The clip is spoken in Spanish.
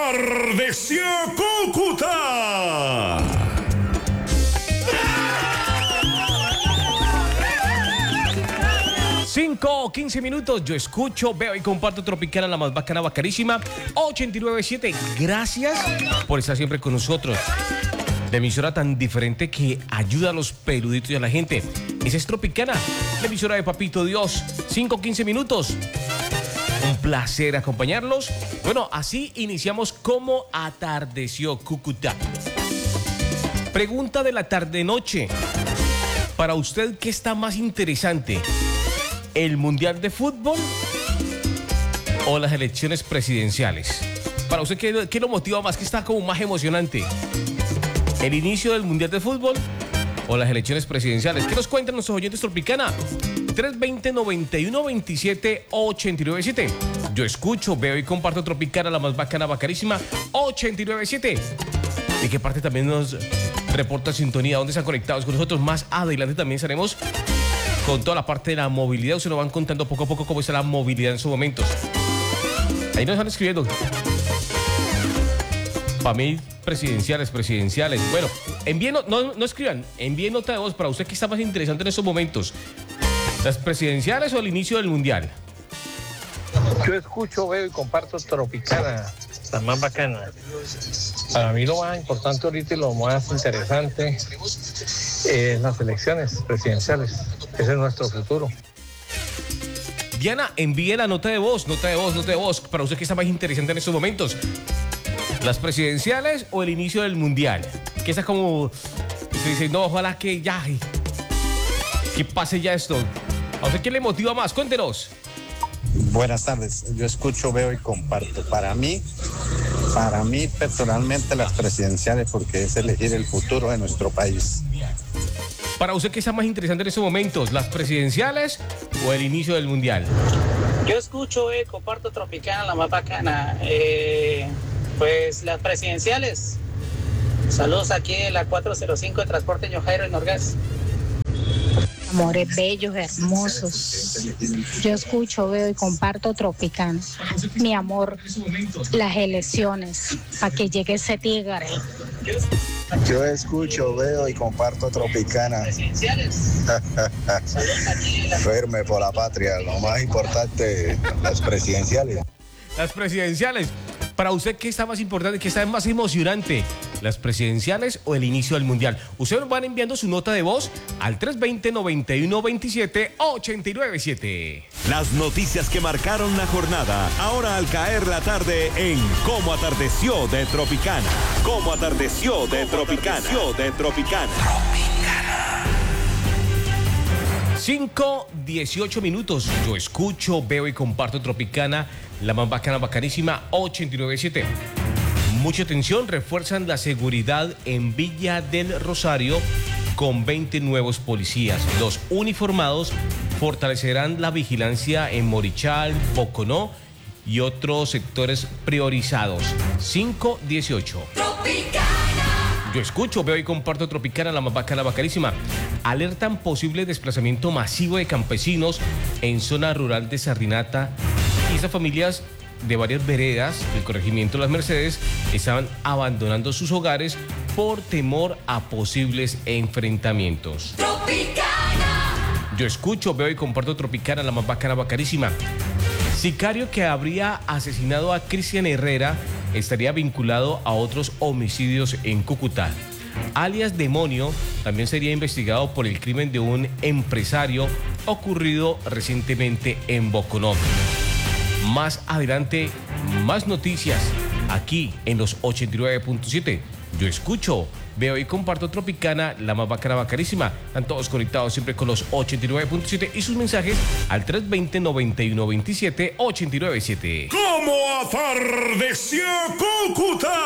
atardeció Cúcuta. 5:15 minutos, yo escucho, veo y comparto Tropicana, la más bacana, bacanísima, 89.7. Gracias por estar siempre con nosotros. La emisora tan diferente que ayuda a los peluditos y a la gente. Esa es Tropicana, la emisora de Papito Dios. 5:15 minutos. Un placer acompañarlos. Bueno, así iniciamos como atardeció Cúcuta. Pregunta de la tarde-noche. Para usted, ¿qué está más interesante? ¿El Mundial de Fútbol o las elecciones presidenciales? Para usted, ¿qué lo motiva más? ¿Qué está como más emocionante? ¿El inicio del Mundial de Fútbol o las elecciones presidenciales? ¿Qué nos cuentan nuestros oyentes Tropicana? 320-9127-897. Yo escucho, veo y comparto Tropicana, la más bacana, bacanísima, 897. ¿De qué parte también nos reporta sintonía? ¿Dónde están conectados con nosotros? Más adelante también estaremos con toda la parte de la movilidad. Ustedes nos van contando poco a poco cómo está la movilidad en sus momentos. Ahí nos están escribiendo. Para mí, presidenciales. Bueno, envíen, no escriban, envíen nota de voz para usted. ¿Qué está más interesante en estos momentos? ¿Las presidenciales o el inicio del Mundial? Yo escucho, veo y comparto Tropicana, la más bacana. Para mí lo más importante ahorita y lo más interesante es las elecciones presidenciales. Ese es nuestro futuro. Diana, envíe la nota de voz. Para usted, ¿qué está más interesante en estos momentos? ¿Las presidenciales o el inicio del Mundial? Que está como... Usted dice, no, ojalá que ya... Que pase ya esto. ¿A usted qué le motiva más? Cuéntenos. Buenas tardes. Yo escucho, veo y comparto. Para mí personalmente las presidenciales, porque es elegir el futuro de nuestro país. Para usted, ¿qué está más interesante en estos momentos? ¿Las presidenciales o el inicio del Mundial? Yo escucho, comparto Tropicana, la más bacana. Pues las presidenciales. Saludos aquí en la 405 de Transporte Ño Jairo en Norgas. Amores bellos, hermosos. Yo escucho, veo y comparto Tropicana. Mi amor, las elecciones, para que llegue ese tigre. Yo escucho, veo y comparto Tropicana. Firme por la patria, lo más importante, las presidenciales. Las presidenciales. Para usted, ¿qué está más importante, qué está más emocionante? ¿Las presidenciales o el inicio del Mundial? Ustedes nos van enviando su nota de voz al 320-9127-897. Las noticias que marcaron la jornada, ahora al caer la tarde en Cómo atardeció de Tropicana. Cómo atardeció de Tropicana. 5:18 minutos. Yo escucho, veo y comparto Tropicana, la más bacana, bacanísima, 897. Mucha atención, refuerzan la seguridad en Villa del Rosario con 20 nuevos policías. Los uniformados fortalecerán la vigilancia en Morichal, Boconó y otros sectores priorizados. 5:18. Yo escucho, veo y comparto Tropicana, la más bacana, bacanísima. Alertan posible desplazamiento masivo de campesinos en zona rural de Sardinata. Y estas familias de varias veredas del corregimiento Las Mercedes estaban abandonando sus hogares por temor a posibles enfrentamientos. ¡Tropicana! Yo escucho, veo y comparto Tropicana, la más bacana, bacanísima. Sicario que habría asesinado a Cristian Herrera estaría vinculado a otros homicidios en Cúcuta. Alias Demonio también sería investigado por el crimen de un empresario ocurrido recientemente en Boconó. Más adelante, más noticias aquí en los 89.7. Yo escucho, veo y comparto Tropicana, la más bacana, bacanísima. Están todos conectados siempre con los 89.7 y sus mensajes al 320-9127-897. ¿Cómo atardeció Cúcuta?